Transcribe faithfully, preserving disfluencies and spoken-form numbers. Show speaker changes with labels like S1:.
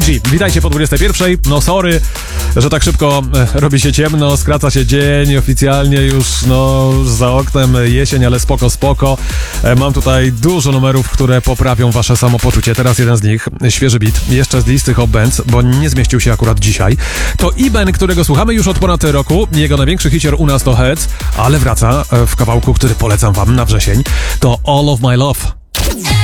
S1: Avicii. Witajcie po dwudziestej pierwszej. No sorry, że tak szybko e, robi się ciemno, skraca się dzień, oficjalnie już no za oknem jesień, ale spoko, spoko. E, mam tutaj dużo numerów, które poprawią wasze samopoczucie. Teraz jeden z nich, świeży beat, jeszcze z listy Hot Bands, bo nie zmieścił się akurat dzisiaj. To Iben, którego słuchamy już od ponad roku. Jego największy hicior u nas to Heads, ale wraca w kawałku, który polecam wam na wrzesień. To All of My Love.